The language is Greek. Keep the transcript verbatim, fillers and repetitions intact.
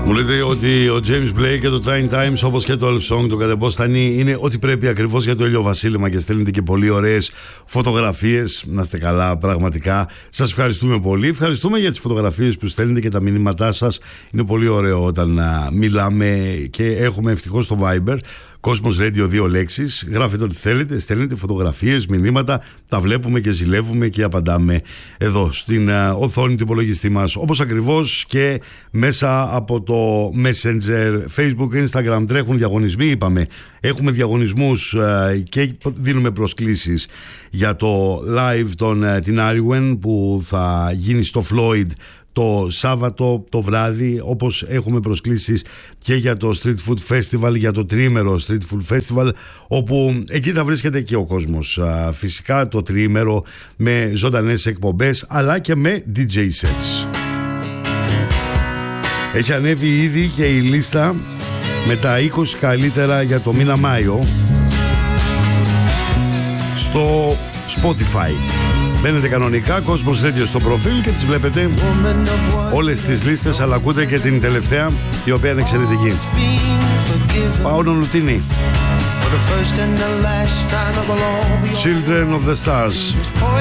Μου λέτε ότι ο James Blake και το Train Times, όπως και το Elf Song, το Κατεμπόστανη, είναι ό,τι πρέπει ακριβώς για το ηλιοβασίλεμα και στέλνετε και πολύ ωραίες φωτογραφίες. Να είστε καλά, πραγματικά. Σας ευχαριστούμε πολύ. Ευχαριστούμε για τις φωτογραφίες που στέλνετε και τα μηνύματά σας. Είναι πολύ ωραίο όταν α, μιλάμε και έχουμε ευτυχώς το Viber. Κόσμος Radio, δύο λέξεις. Γράφετε ό,τι θέλετε, στέλνετε φωτογραφίες, μηνύματα, τα βλέπουμε και ζηλεύουμε και απαντάμε εδώ στην uh, οθόνη του υπολογιστή μας. Όπως ακριβώς και μέσα από το Messenger, Facebook, Instagram τρέχουν διαγωνισμοί, είπαμε. Έχουμε διαγωνισμούς uh, και δίνουμε προσκλήσεις για το live των uh, την Άριουεν που θα γίνει στο Floyd το Σάββατο το βράδυ, όπως έχουμε προσκλήσεις και για το Street Food Festival, για το τριήμερο Street Food Festival, όπου εκεί θα βρίσκεται και ο κόσμος. Φυσικά το τριήμερο με ζωντανές εκπομπές, αλλά και με ντι τζέι sets. Έχει ανέβει ήδη και η λίστα με τα είκοσι καλύτερα για το μήνα Μάιο στο Spotify. Μπαίνετε κανονικά Κόσμος Radio στο προφίλ και τις βλέπετε όλες τις λίστες, αλλά ακούτε και την τελευταία, η οποία είναι εξαιρετική. Παόλο Νουτίνη, Children of the Stars.